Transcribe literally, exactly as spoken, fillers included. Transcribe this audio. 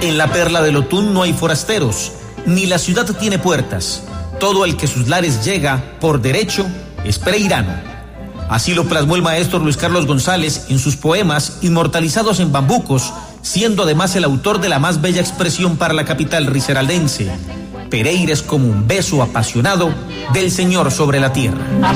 En la perla del Otún no hay forasteros, ni la ciudad tiene puertas. Todo el que sus lares llega, por derecho, es pereirano. Así lo plasmó el maestro Luis Carlos González en sus poemas inmortalizados en bambucos, siendo además el autor de la más bella expresión para la capital risaraldense. Pereira es como un beso apasionado del Señor sobre la tierra.